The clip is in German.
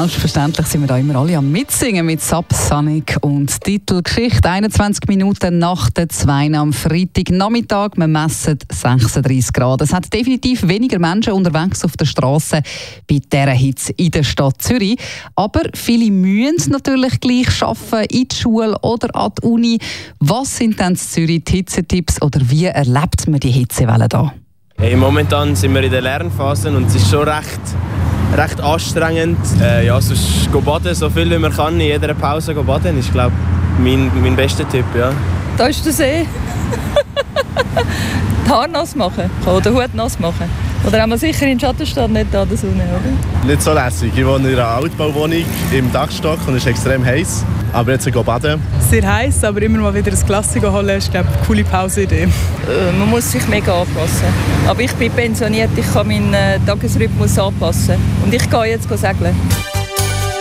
selbstverständlich sind wir da immer alle am Mitsingen mit Subsonic und Titelgeschichte. 21 Minuten nach der 2 am Freitagnachmittag. Wir messen 36 Grad. Es hat definitiv weniger Menschen unterwegs auf der Straße bei dieser Hitze in der Stadt Zürich. Aber viele müssen natürlich gleich arbeiten, in die Schule oder an die Uni. Was sind denn in Zürich die Hitzetipps oder wie erlebt man die Hitzewelle da? Hey, momentan sind wir in der Lernphase und es ist schon recht anstrengend. Sonst baden, so viel wie man kann, in jeder Pause baden, ist, glaube ich, mein bester Tipp. Ja. Da ist der See. Die Haare nass machen oder den Hut nass machen. Oder haben wir sicher in den Schatten stehen, nicht an der Sonne, oder? Nicht so lässig. Ich wohne in einer Altbauwohnung im Dachstock und es ist extrem heiß. Aber jetzt gehen baden. Sehr heiß, aber immer mal wieder ein Glas holen, ist, glaube ich, eine coole Pauseidee. Man muss sich mega anpassen. Aber ich bin pensioniert, ich kann meinen Tagesrhythmus anpassen. Und ich gehe jetzt segeln.